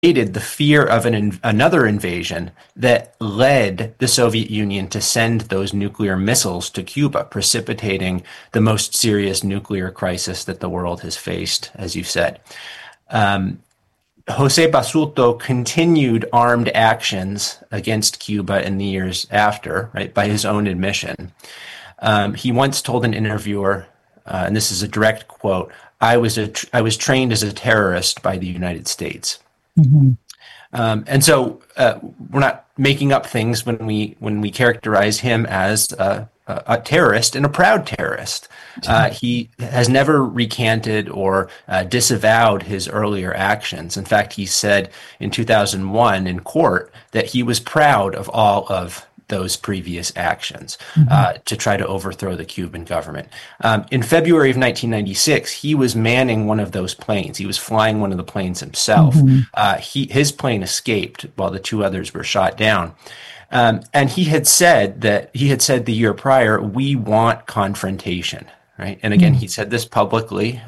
the fear of another invasion that led the Soviet Union to send those nuclear missiles to Cuba, precipitating the most serious nuclear crisis that the world has faced, as you said. Jose Basulto continued armed actions against Cuba in the years after, right, by his own admission. He once told an interviewer, and this is a direct quote, I was trained as a terrorist by the United States. Mm-hmm. And so we're not making up things when we characterize him as a terrorist and a proud terrorist. He has never recanted or disavowed his earlier actions. In fact, he said in 2001 in court that he was proud of all of those previous actions to try to overthrow the Cuban government. In February of 1996, he was manning one of those planes. He was flying one of the planes himself. His plane escaped while the two others were shot down. And he had said the year prior, we want confrontation, right? And again, he said this publicly.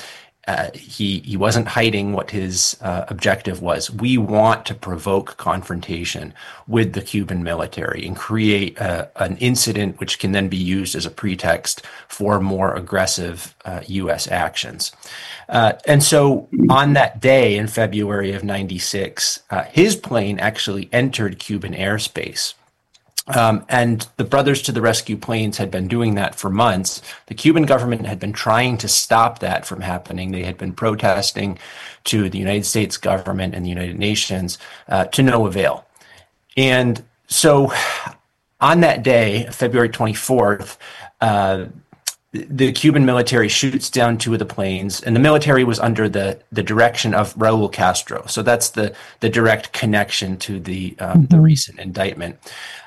He wasn't hiding what his objective was. We want to provoke confrontation with the Cuban military and create an incident which can then be used as a pretext for more aggressive U.S. actions. And so on that day in February of 96, his plane actually entered Cuban airspace. And the Brothers to the Rescue planes had been doing that for months. The Cuban government had been trying to stop that from happening. They had been protesting to the United States government and the United Nations to no avail. And so on that day, February 24th, the Cuban military shoots down two of the planes, and the military was under the direction of Raul Castro. So that's the direct connection to the recent indictment.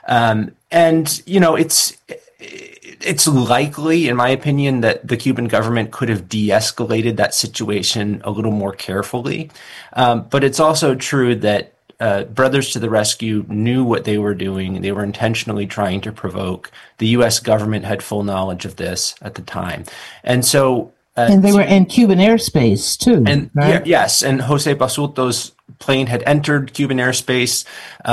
And, you know, it's likely, in my opinion, that the Cuban government could have de-escalated that situation a little more carefully. But it's also true that Brothers to the Rescue knew what they were doing. They were intentionally trying to provoke. The U.S. government had full knowledge of this at the time. And so... and they were in Cuban airspace, too, and right? Yes, and Jose Basulto's plane had entered Cuban airspace,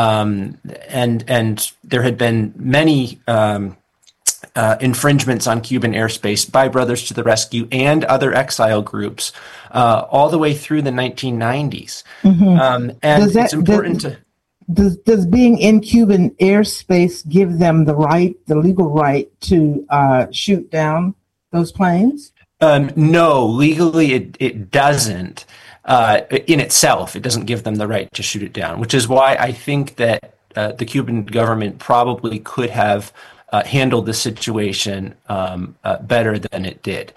and there had been many infringements on Cuban airspace by Brothers to the Rescue and other exile groups all the way through the 1990s. And it's important to... Does being in Cuban airspace give them the legal right to shoot down those planes? No, legally it doesn't. In itself, it doesn't give them the right to shoot it down, which is why I think that the Cuban government probably could have handled the situation better than it did.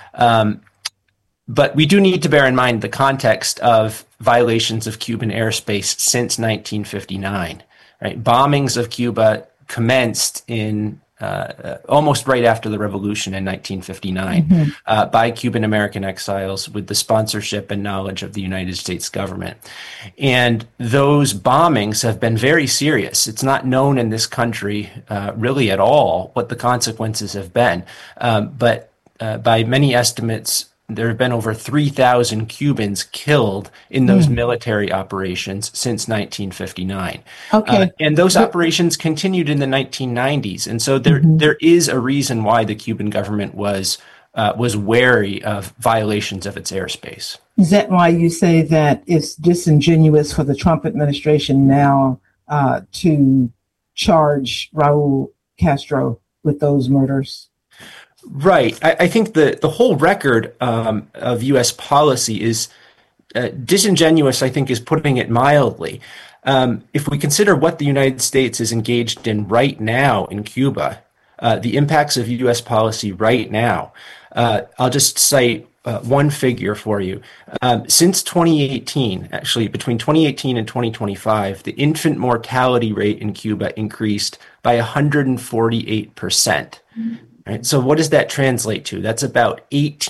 But we do need to bear in mind the context of violations of Cuban airspace since 1959. Right? Bombings of Cuba commenced in almost right after the revolution in 1959 by Cuban American exiles with the sponsorship and knowledge of the United States government. And those bombings have been very serious. It's not known in this country really at all what the consequences have been. But by many estimates, there have been over 3,000 Cubans killed in those military operations since 1959. Okay. And those operations continued in the 1990s. And so there is a reason why the Cuban government was wary of violations of its airspace. Is that why you say that it's disingenuous for the Trump administration now to charge Raul Castro with those murders? Right. I think the whole record of U.S. policy is disingenuous, I think, is putting it mildly. If we consider what the United States is engaged in right now in Cuba, the impacts of U.S. policy right now, I'll just cite one figure for you. Since 2018, actually, between 2018 and 2025, the infant mortality rate in Cuba increased by 148%. Right? So what does that translate to? That's about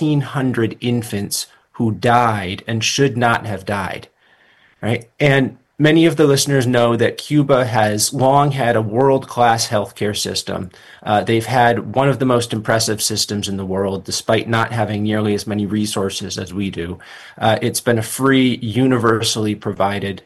1,800 infants who died and should not have died. Right? And Many of the listeners know that Cuba has long had a world-class healthcare system. They've had one of the most impressive systems in the world, despite not having nearly as many resources as we do. It's been a free, universally provided